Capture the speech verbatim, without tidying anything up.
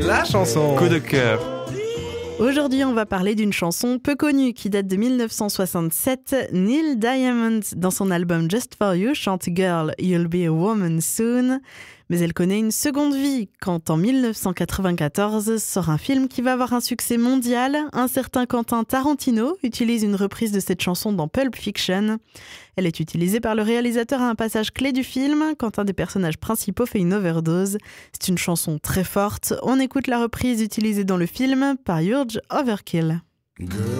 La chanson coup de cœur. Aujourd'hui, on va parler d'une chanson peu connue qui date de mille neuf cent soixante-sept. Neil Diamond, dans son album Just For You, chante « Girl, you'll be a woman soon ». Mais elle connaît une seconde vie quand, en mille neuf cent quatre-vingt-quatorze, sort un film qui va avoir un succès mondial. Un certain Quentin Tarantino utilise une reprise de cette chanson dans Pulp Fiction. Elle est utilisée par le réalisateur à un passage clé du film, quand un des personnages principaux fait une overdose. C'est une chanson très forte. On écoute la reprise utilisée dans le film par Urge Overkill. Girl.